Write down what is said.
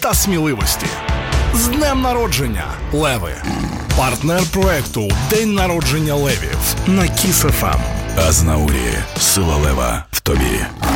та сміливості. З днем народження, леви! Партнер проекту «День народження левів» на Kiss FM. Азнаурі. Сила лева в тобі.